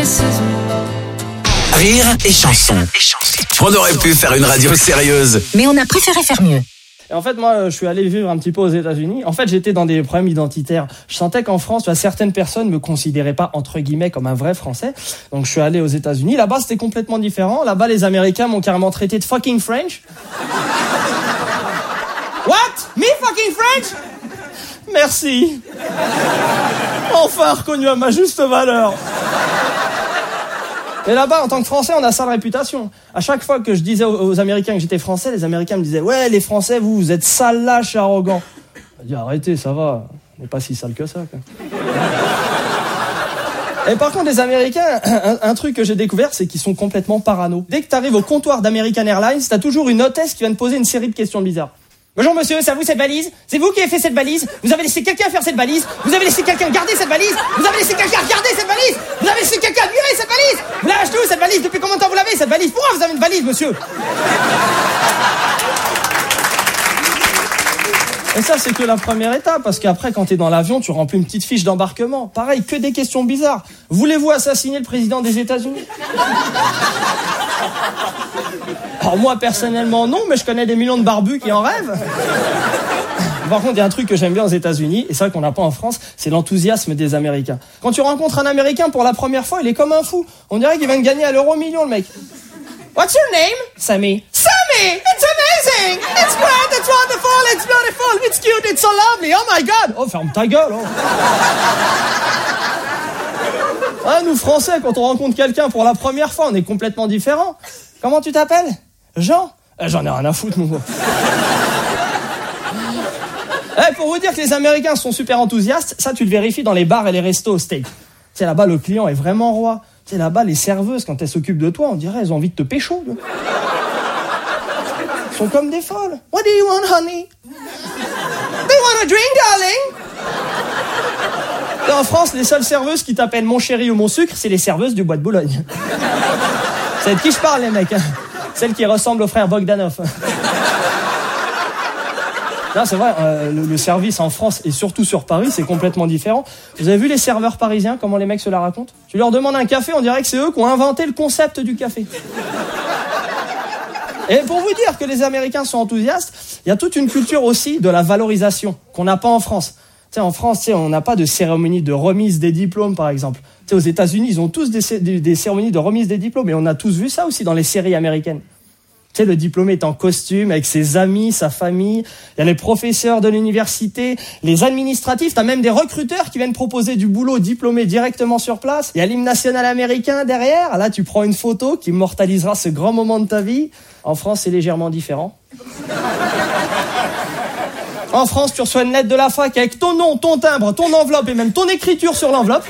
Rire et chanson. On aurait pu faire une radio sérieuse, mais on a préféré faire mieux. Et en fait, moi, je suis allé vivre un petit peu aux États-Unis. En fait, j'étais dans des problèmes identitaires. Je sentais qu'en France, certaines personnes me considéraient pas, entre guillemets, comme un vrai Français. Donc, je suis allé aux États-Unis. Là-bas, c'était complètement différent. Là-bas, les Américains m'ont carrément traité de fucking French. What? Me fucking French? Merci. Enfin reconnu à ma juste valeur. Et là-bas, en tant que Français, on a sale réputation. À chaque fois que je disais aux Américains que j'étais Français, les Américains me disaient « Ouais, les Français, vous êtes sales, lâches et arrogants. » Je dis « Arrêtez, ça va, on n'est pas si sale que ça. » Et par contre, les Américains, un truc que j'ai découvert, c'est qu'ils sont complètement parano. Dès que t'arrives au comptoir d'American Airlines, t'as toujours une hôtesse qui vient te poser une série de questions bizarres. Bonjour monsieur, c'est à vous cette valise? C'est vous qui avez fait cette valise? Vous avez laissé quelqu'un faire cette valise? Vous avez laissé quelqu'un garder cette valise? Vous avez laissé quelqu'un regarder cette valise? Vous avez laissé quelqu'un virer cette valise? Vous l'avez achetée où cette valise? Depuis combien de temps vous l'avez cette valise? Pourquoi vous avez une valise, monsieur? Et ça, c'est que la première étape, parce qu'après, quand t'es dans l'avion, tu remplis une petite fiche d'embarquement. Pareil, que des questions bizarres. Voulez-vous assassiner le président des États-Unis? Alors moi, personnellement, non, mais je connais des millions de barbus qui en rêvent. Par contre, il y a un truc que j'aime bien aux États-Unis, et c'est vrai qu'on n'a pas en France, c'est l'enthousiasme des Américains. Quand tu rencontres un Américain pour la première fois, il est comme un fou. On dirait qu'il vient de gagner à l'euro-million, le mec. What's your name? Sammy. Sammy! It's amazing! It's great! It's wonderful! It's beautiful! It's cute! It's so lovely! Oh my God! Oh, ferme ta gueule! Oh. Ah, nous, Français, quand on rencontre quelqu'un pour la première fois, on est complètement différents. Comment tu t'appelles? Jean? J'en ai rien à foutre, mon gars. Pour vous dire que les Américains sont super enthousiastes, ça, tu le vérifies dans les bars et les restos au steak. Tu sais, là-bas, le client est vraiment roi. Tu sais, là-bas, les serveuses, quand elles s'occupent de toi, on dirait elles ont envie de te pécho. Elles sont comme des folles. What do you want, honey? Do you want a drink, darling? Et en France, les seules serveuses qui t'appellent mon chéri ou mon sucre, c'est les serveuses du Bois de Boulogne. C'est de qui je parle, les mecs, hein. Celles qui ressemblent au frère Bogdanov. Non, c'est vrai, le service en France et surtout sur Paris, c'est complètement différent. Vous avez vu les serveurs parisiens, comment les mecs se la racontent? Tu leur demandes un café, on dirait que c'est eux qui ont inventé le concept du café. Et pour vous dire que les Américains sont enthousiastes, il y a toute une culture aussi de la valorisation qu'on n'a pas en France. Tu sais, en France, on n'a pas de cérémonie de remise des diplômes, par exemple. Tu sais, aux États-Unis, ils ont tous des cérémonies de remise des diplômes, et on a tous vu ça aussi dans les séries américaines. Tu sais, le diplômé est en costume, avec ses amis, sa famille. Il y a les professeurs de l'université, les administratifs. T'as même des recruteurs qui viennent proposer du boulot aux diplômés directement sur place. Il y a l'hymne national américain derrière. Là, tu prends une photo qui immortalisera ce grand moment de ta vie. En France, c'est légèrement différent. En France, tu reçois une lettre de la fac avec ton nom, ton timbre, ton enveloppe et même ton écriture sur l'enveloppe.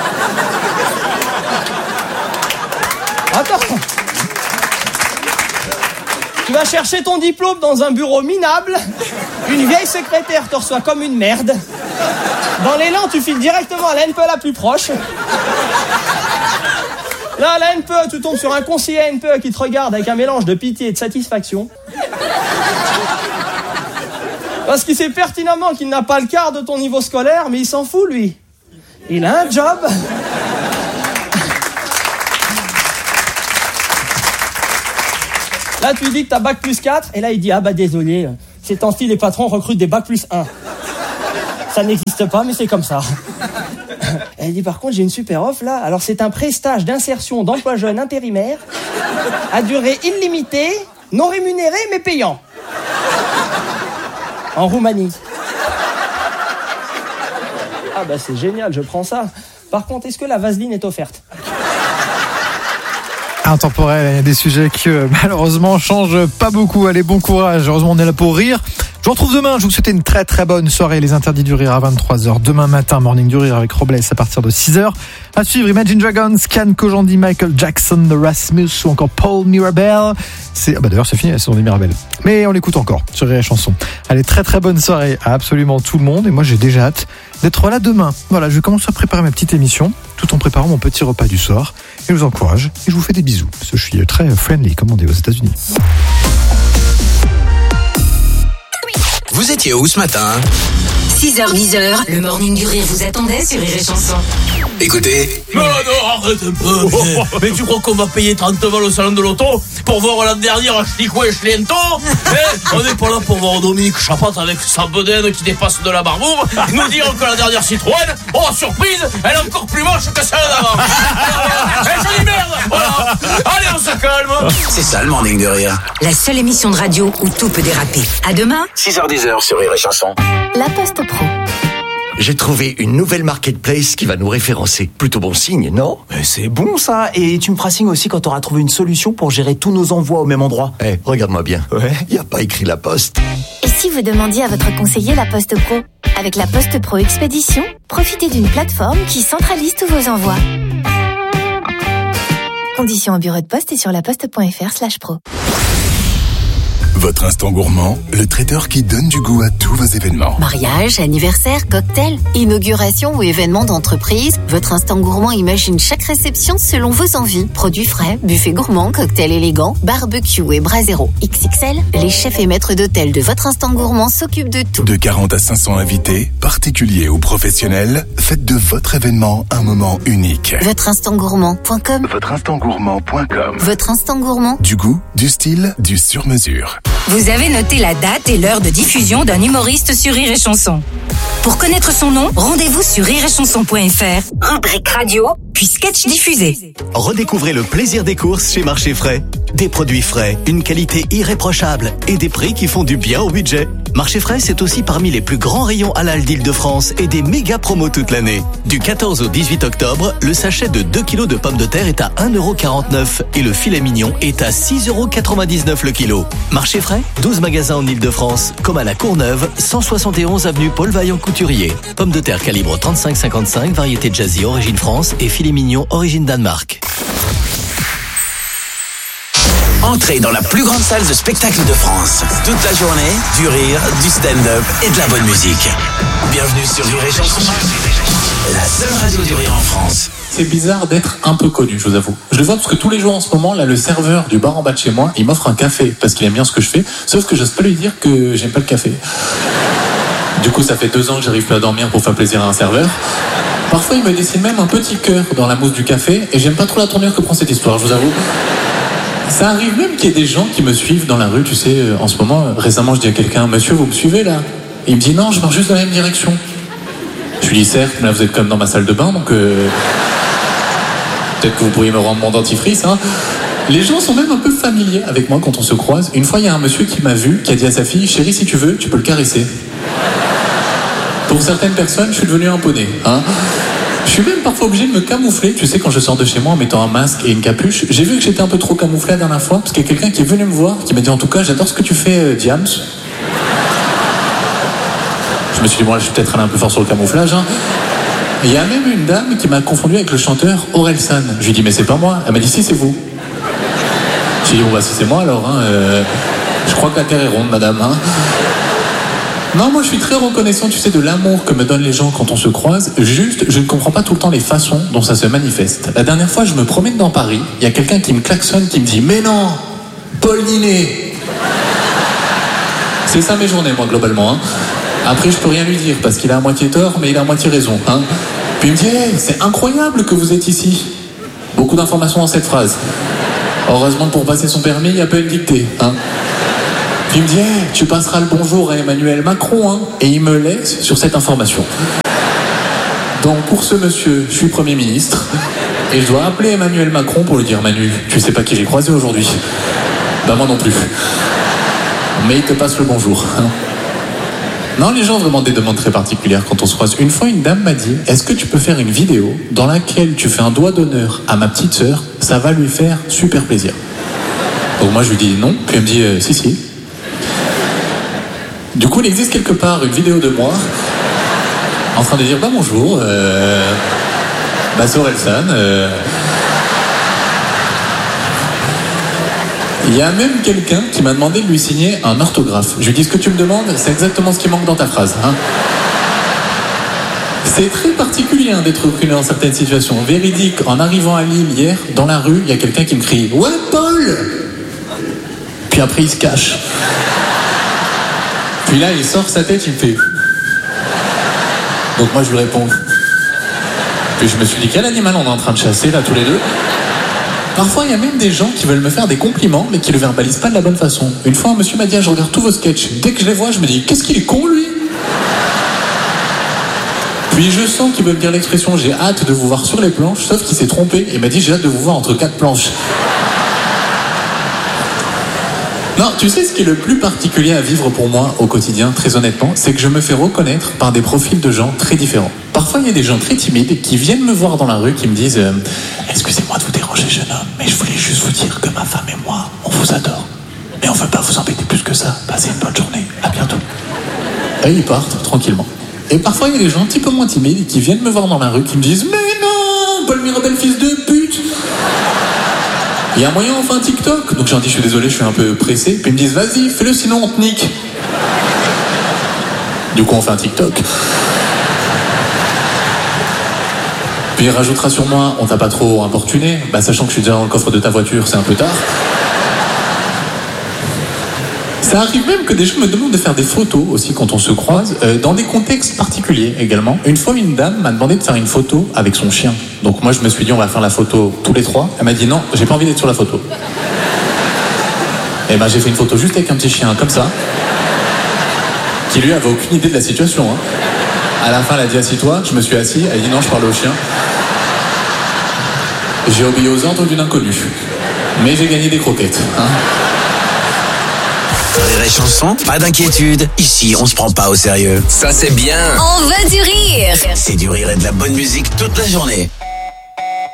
Attends. Tu vas chercher ton diplôme dans un bureau minable. Une vieille secrétaire te reçoit comme une merde. Dans l'élan, tu files directement à la NPE la plus proche. Là, à la NPE, tu tombes sur un conseiller NPE qui te regarde avec un mélange de pitié et de satisfaction. Parce qu'il sait pertinemment qu'il n'a pas le quart de ton niveau scolaire, mais il s'en fout, lui. Il a un job. Là, tu lui dis que t'as bac plus 4, et là, il dit « Ah bah désolé, ces temps-ci, les patrons recrutent des bac plus 1. Ça n'existe pas, mais c'est comme ça. » Elle dit « Par contre, j'ai une super offre, là. Alors, c'est un pré-stage d'insertion d'emploi jeune intérimaire, à durée illimitée, non rémunéré, mais payant. En Roumanie. » Ah bah c'est génial, je prends ça. Par contre, est-ce que la vaseline est offerte? Intemporel, il y a des sujets qui malheureusement changent pas beaucoup. Allez, bon courage, heureusement on est là pour rire. Je vous retrouve demain, je vous souhaite une très très bonne soirée. Les interdits du rire à 23h. Demain matin, Morning du rire avec Robles à partir de 6h. À suivre, Imagine Dragons, Can Kojandi, Michael Jackson, The Rasmus ou encore Paul Mirabel. D'ailleurs c'est fini la saison des Mirabel. Mais on l'écoute encore sur Rire et Chanson. Allez, très très bonne soirée à absolument tout le monde. Et moi j'ai déjà hâte d'être là demain. Voilà, je vais commencer à préparer ma petite émission tout en préparant mon petit repas du soir. Et je vous encourage et je vous fais des bisous. Parce que je suis très friendly, comme on dit aux États-Unis. Vous étiez où ce matin? 6h-10h, le Morning du Rire vous attendait sur Rire et Chanson. Écoutez. Non, arrête un peu. Mais tu crois qu'on va payer 30 balles au salon de l'auto pour voir la dernière Chlicou et Chliento? On n'est pas là pour voir Dominique Chapat avec sa bedaine qui dépasse de la barboure nous dire que la dernière Citroën, oh surprise, elle est encore plus moche que celle d'avant. Je dis merde. Voilà. Allez, on se calme. C'est ça le Morning du Rire. La seule émission de radio où tout peut déraper. À demain. 6h-10h sur Rire et Chanson. La Poste Pro. J'ai trouvé une nouvelle marketplace qui va nous référencer. Plutôt bon signe, non? C'est bon ça. Et tu me feras signe aussi quand tu auras trouvé une solution pour gérer tous nos envois au même endroit. Regarde-moi bien. Ouais. Y a pas écrit La Poste. Et si vous demandiez à votre conseiller La Poste Pro? Avec La Poste Pro Expédition, profitez d'une plateforme qui centralise tous vos envois. Conditions au bureau de poste et sur laposte.fr/pro. Votre instant gourmand, le traiteur qui donne du goût à tous vos événements. Mariage, anniversaire, cocktail, inauguration ou événement d'entreprise, votre instant gourmand imagine chaque réception selon vos envies. Produits frais, buffet gourmand, cocktail élégant, barbecue et brasero. XXL, les chefs et maîtres d'hôtel de votre instant gourmand s'occupent de tout. De 40 à 500 invités, particuliers ou professionnels, faites de votre événement un moment unique. Votreinstant-gourmand.com. Votreinstant-gourmand.com. Votre instant gourmand. Du goût, du style, du sur-mesure. Vous avez noté la date et l'heure de diffusion d'un humoriste sur Rire et Chanson. Pour connaître son nom, rendez-vous sur rireetchanson.fr, rubrique radio, puis sketch diffusé. Redécouvrez le plaisir des courses chez Marché Frais. Des produits frais, une qualité irréprochable et des prix qui font du bien au budget. Marché Frais, c'est aussi parmi les plus grands rayons halal d'Île-de-France et des méga promos toute l'année. Du 14 au 18 octobre, le sachet de 2 kg de pommes de terre est à 1,49€ et le filet mignon est à 6,99€ le kilo. Marché Frais, 12 magasins en Île-de-France, comme à la Courneuve, 171 avenue Paul Vaillant-Couturier. Pommes de terre calibre 35-55, variété Jazzy origine France et filet mignon origine Danemark. Entrez dans la plus grande salle de spectacle de France. Toute la journée, du rire, du stand-up et de la bonne musique. Bienvenue sur Rire et Chanson, la seule radio du rire en France. C'est bizarre d'être un peu connu, je vous avoue. Je le vois parce que tous les jours en ce moment, là, le serveur du bar en bas de chez moi, il m'offre un café parce qu'il aime bien ce que je fais, sauf que j'ose pas lui dire que j'aime pas le café. Du coup, ça fait 2 ans que j'arrive plus à dormir pour faire plaisir à un serveur. Parfois, il me dessine même un petit cœur dans la mousse du café et j'aime pas trop la tournure que prend cette histoire, je vous avoue. Ça arrive même qu'il y ait des gens qui me suivent dans la rue, tu sais, en ce moment. Récemment, je dis à quelqu'un, monsieur, vous me suivez là? Et il me dit, non, je marche juste dans la même direction. Je lui dis, certes, mais là, vous êtes comme dans ma salle de bain, donc peut-être que vous pourriez me rendre mon dentifrice, hein. Les gens sont même un peu familiers avec moi quand on se croise. Une fois, il y a un monsieur qui m'a vu, qui a dit à sa fille, chérie, si tu veux, tu peux le caresser. Pour certaines personnes, je suis devenu un poney, hein. Je suis même parfois obligé de me camoufler, tu sais, quand je sors de chez moi en mettant un masque et une capuche. J'ai vu que j'étais un peu trop camouflé la dernière fois, parce qu'il y a quelqu'un qui est venu me voir, qui m'a dit, en tout cas, j'adore ce que tu fais, Diams. Je me suis dit, bon, là, je suis peut-être allé un peu fort sur le camouflage, hein. Il y a même une dame qui m'a confondu avec le chanteur Orelsan. Je lui ai dit, mais c'est pas moi. Elle m'a dit, si, c'est vous. J'ai dit, bon, bah, si c'est moi, alors, hein, je crois que la terre est ronde, madame, hein. Non, moi je suis très reconnaissant, tu sais, de l'amour que me donnent les gens quand on se croise. Juste, je ne comprends pas tout le temps les façons dont ça se manifeste. La dernière fois, je me promène dans Paris, il y a quelqu'un qui me klaxonne, qui me dit « Mais non, Paul Ninet !» C'est ça mes journées, moi, globalement, hein. Après, je peux rien lui dire, parce qu'il a à moitié tort, mais il a à moitié raison, hein. Puis il me dit hey, « C'est incroyable que vous êtes ici !» Beaucoup d'informations dans cette phrase. Heureusement que pour passer son permis, il y a pas une dictée, hein. Puis il me dit hey, tu passeras le bonjour à Emmanuel Macron, hein. Et il me laisse sur cette information. Donc pour ce monsieur, je suis Premier ministre et je dois appeler Emmanuel Macron pour lui dire Manu, tu sais pas qui j'ai croisé aujourd'hui? Bah moi non plus. Mais il te passe le bonjour, hein. Non, les gens ont vraiment des demandes très particulières quand on se croise. Une fois, une dame m'a dit est-ce que tu peux faire une vidéo dans laquelle tu fais un doigt d'honneur à ma petite sœur? Ça va lui faire super plaisir. Donc moi je lui dis non, puis elle me dit si. Du coup, il existe quelque part une vidéo de moi en train de dire bah bonjour, bah c'est Orelsan. Il y a même quelqu'un qui m'a demandé de lui signer un orthographe. Je lui dis ce que tu me demandes, c'est exactement ce qui manque dans ta phrase, hein. C'est très particulier hein, d'être reconnu dans certaines situations. Véridique, en arrivant à Lille hier, dans la rue, il y a quelqu'un qui me crie « Ouais, Paul !» Puis après, il se cache. Puis là, il sort sa tête, il me fait... Donc moi je lui réponds. Puis je me suis dit, quel animal on est en train de chasser là tous les deux? Parfois il y a même des gens qui veulent me faire des compliments mais qui le verbalisent pas de la bonne façon. Une fois un monsieur m'a dit, je regarde tous vos sketchs. Dès que je les vois je me dis, qu'est-ce qu'il est con lui? Puis je sens qu'il veut me dire l'expression, j'ai hâte de vous voir sur les planches, sauf qu'il s'est trompé et m'a dit, j'ai hâte de vous voir entre 4 planches. Non, tu sais ce qui est le plus particulier à vivre pour moi au quotidien, très honnêtement, c'est que je me fais reconnaître par des profils de gens très différents. Parfois, il y a des gens très timides qui viennent me voir dans la rue, qui me disent « Excusez-moi de vous déranger, jeune homme, mais je voulais juste vous dire que ma femme et moi, on vous adore. Mais on veut pas vous embêter plus que ça. Passez une bonne journée. À bientôt. » Et ils partent tranquillement. Et parfois, il y a des gens un petit peu moins timides qui viennent me voir dans la rue, qui me disent « Mais non, Paul Mirabel, fils de pute !» Il y a un moyen, on fait un TikTok. Donc j'ai dit, je suis désolé, je suis un peu pressé. Puis ils me disent, vas-y, fais-le, sinon on te nique. Du coup, on fait un TikTok. Puis il rajoutera sur moi, on t'a pas trop importuné. Bah, sachant que je suis déjà dans le coffre de ta voiture, c'est un peu tard. Ça arrive même que des gens me demandent de faire des photos aussi quand on se croise, dans des contextes particuliers également. Une fois, une dame m'a demandé de faire une photo avec son chien. Donc moi, je me suis dit, on va faire la photo tous les trois. Elle m'a dit, non, j'ai pas envie d'être sur la photo. Et ben, j'ai fait une photo juste avec un petit chien, comme ça, qui lui avait aucune idée de la situation. Hein. À la fin, elle a dit, assis-toi. Je me suis assis. Elle a dit, non, je parle au chien. J'ai obéi aux ordres d'une inconnue. Mais j'ai gagné des croquettes. Hein. Rire et chanson, pas d'inquiétude. Ici, on se prend pas au sérieux. Ça, c'est bien. On veut du rire. C'est du rire et de la bonne musique toute la journée.